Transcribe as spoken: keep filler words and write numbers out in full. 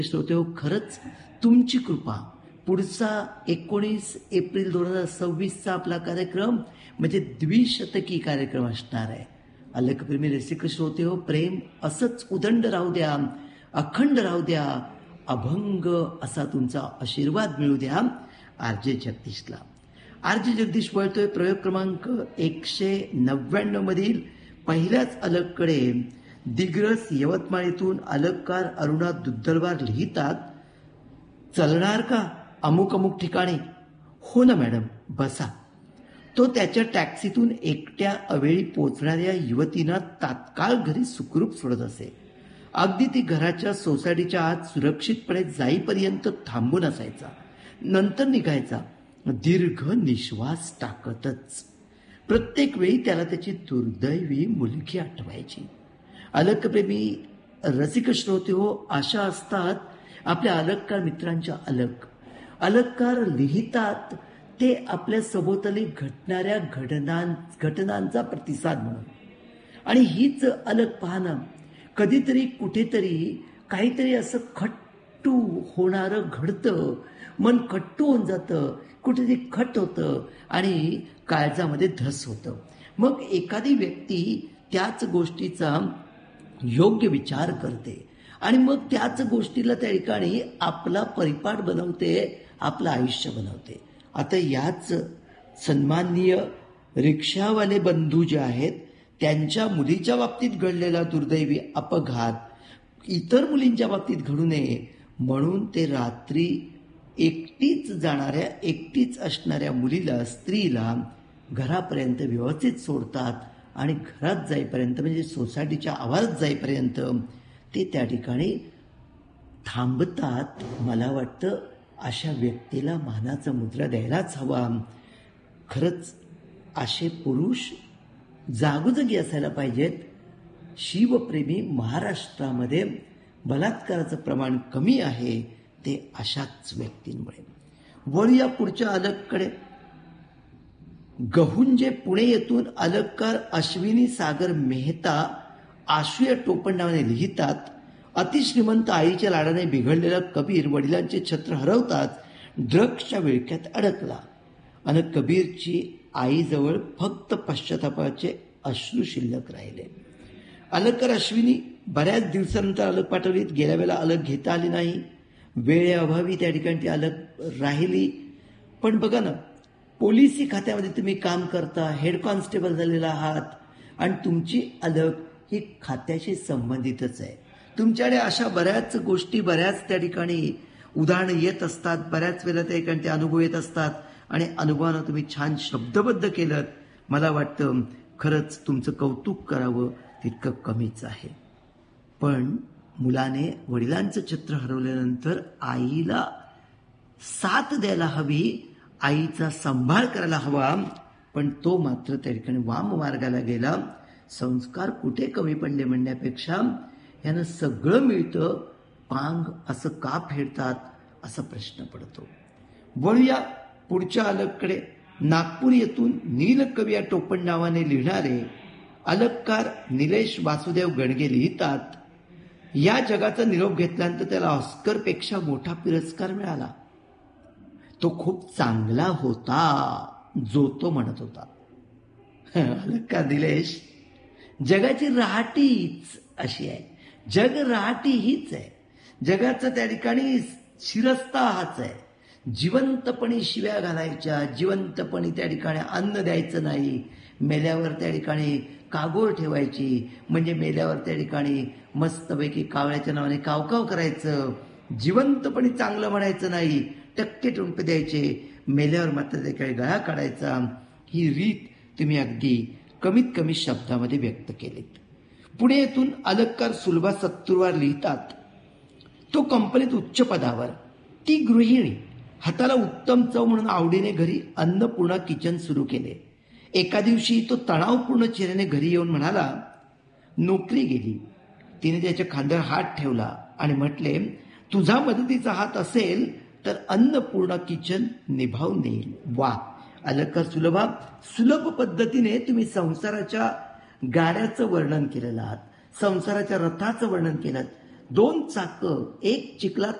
श्रोते हो, खरंच तुमची कृपा. पुढचा एकोणीस एप्रिल दोन हजार सव्वीसचा आपला कार्यक्रम म्हणजे द्विशतकी कार्यक्रम असणार आहे. अलकप्रेमी रसिक श्रोते हो, प्रेम असंच उदंड राहू द्या, अखंड राहू द्या, अभंग असा तुमचा आशीर्वाद मिळू द्या. आरजे जगदीशला आरजे जगदीश वळतोय प्रयोग क्रमांक एकशे नव्याण्णव मधील पहिल्याच अलगकडे. दिग्रस यवतमाळीतून अलगकार अरुणा दुद्धलवार लिहितात, चलणार का अमुक अमुक ठिकाणी? हो ना मॅडम, बसा. तो त्याच्या टॅक्सीतून एकट्या अवेळी पोचणाऱ्या युवतींना तात्काळ घरी सुखरूप सोडत असे. अगदी ती घराच्या सोसायटीच्या आत सुरक्षितपणे जाईपर्यंत थांबून असायचा. नंतर निघायचा, दीर्घ निश्वास टाकतच. प्रत्येक वेळी त्याला त्याची दुर्दैवी मुलगी आठवायची. अलकप्रेमी रसिक श्रोते हो, अशा असतात आपल्या अलगकार मित्रांच्या अलग. अलगकार लिहितात ते आपल्या सभोवताली घडणाऱ्या घटनां घटनांचा प्रतिसाद म्हणून. आणि हीच अलग पाहणं कधीतरी कुठेतरी काहीतरी असं खट्टू होणारं घडतं, मन खट्टू होऊन जातं, कुठेतरी खट होतं आणि काळजामध्ये धस होतं. मग एखादी व्यक्ती त्याच गोष्टीचा योग्य विचार करते आणि मग त्याच गोष्टीला त्या ठिकाणी आपला परिपाठ बनवते, आपलं आयुष्य बनवते. आता याच सन्माननीय रिक्षावाले बंधू जे आहेत त्यांच्या मुलीच्या बाबतीत घडलेला दुर्दैवी अपघात इतर मुलींच्या बाबतीत घडू नये म्हणून ते रात्री एकटीच जाणाऱ्या एकटीच असणाऱ्या मुलीला, स्त्रीला घरापर्यंत व्यवस्थित सोडतात आणि घरात जाईपर्यंत म्हणजे सोसायटीच्या आवारात जाईपर्यंत ते त्या ठिकाणी थांबतात. मला वाटतं अशा व्यक्तीला मानाचा मुद्रा द्यायलाच हवा. खरंच असे पुरुष जागोजागी असायला पाहिजेत. शिवप्रेमी महाराष्ट्रामध्ये बलात्काराचं प्रमाण कमी आहे ते अशाच व्यक्तींमुळे. वळूया पुढच्या अलगकडे. गहुंजे पुणे येथून अलगकार अश्विनी सागर मेहता आशुया टोपण नावाने लिहितात, अतिश्रीमंत आईच्या लाडाने बिघडलेला कबीर वडिलांचे छत्र हरवताच ड्रग्सच्या विळख्यात अडकला आणि कबीरची आईजवळ फक्त पश्चातापाचे अश्रू शिल्लक राहिले. अलगकार अश्विनी बऱ्याच दिवसानंतर अलग पाठवलीत. गेल्या वेळेला अलग घेता आली नाही, वेळेअभावी त्या ठिकाणी ती अलग राहिली. पण बघा ना, पोलिसी खात्यामध्ये तुम्ही काम करता, हेड कॉन्स्टेबल झालेला आहात आणि तुमची अलग ही खात्याशी संबंधितच आहे. तुमच्याकडे अशा बऱ्याच गोष्टी, बऱ्याच त्या ठिकाणी उदाहरणं येत असतात, बऱ्याच वेळेला त्या ठिकाणी ते अनुभव येत असतात आणि अनुभवानं तुम्ही छान शब्दबद्ध केलं. मला वाटतं खरंच तुमचं कौतुक करावं तितकं कमीच आहे. पण मुलाने वडिलांचं छत्र हरवल्यानंतर आईला साथ द्यायला हवी, आईचा सांभाळ करायला हवा, पण तो मात्र त्या ठिकाणी वाम मार्गाला गेला. संस्कार कुठे कमी पडले म्हणण्यापेक्षा यानं सगळं मिळतं, पांग असं का फेडतात असा प्रश्न पडतो. वळूया पुढच्या अलगकडे. नागपूर येथून नीलकवी या टोपण नावाने लिहिणारे अलगकार निलेश वासुदेव गणगे लिहितात, या जगाचा निरोप घेतल्यानंतर त्याला ऑस्करपेक्षा मोठा पुरस्कार मिळाला. तो खूप चांगला होता जो तो म्हणत होता. अलगकार निलेश, जगाची राहटीच अशी आहे, जग राहटी हीच आहे. जगाचा त्या ठिकाणी शिरस्ता हाच आहे. जिवंतपणी शिव्या घालायच्या, जिवंतपणी त्या ठिकाणी अन्न द्यायचं नाही, मेल्यावर त्या ठिकाणी कागोर ठेवायची, म्हणजे मेल्यावर त्या ठिकाणी मस्तपैकी कावळ्याच्या नावाने कावकाव करायचं. जिवंतपणी चांगलं म्हणायचं नाही, टक्के टुंपे द्यायचे, मेल्यावर मात्र त्या ठिकाणी गळा काढायचा. ही रीत तुम्ही अगदी कमीत कमी शब्दामध्ये व्यक्त केलीत. पुणे येथून अलगकार सुलभा सत्तुरवार लिहितात, तो कंपनीत उच्च पदावर, ती गृहिणी, हाताला उत्तम चव म्हणून आवडीने घरी अन्नपूर्णा किचन सुरू केले. एका दिवशी तो तणावपूर्ण चेहऱ्याने घरी येऊन म्हणाला, नोकरी गेली. तिने त्याच्या खांद्यावर हात ठेवला आणि म्हटले, तुझा मदतीचा हात असेल तर अन्नपूर्णा किचन निभावून येईल. वा अलगकार सुलभा, सुलभ पद्धतीने तुम्ही संसाराच्या गाड्याचं वर्णन केलेलं आहात, संसाराच्या रथाचं वर्णन केलं. दोन चाकं एक चिखलात